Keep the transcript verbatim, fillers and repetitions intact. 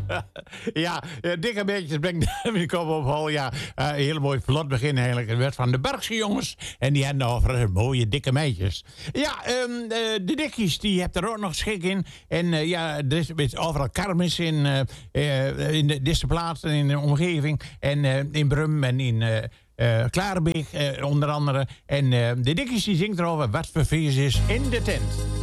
Ja, eh, dikke beetjes ben ik kom op hol. Ja, eh, een hele mooi vlot begin eigenlijk. Het werd van de Bergse jongens. En die hadden over eh, mooie dikke meisjes. Ja, ehm, eh, de dikkies, die hebt er ook nog schik in. En eh, ja, er is, is overal kermis in, eh, eh, in de diste plaatsen, in de omgeving. En eh, in Brum en in... eh, Uh, Klarenbeek, uh, onder andere. En uh, de dikkies die zingt erover wat voor feest is in de tent.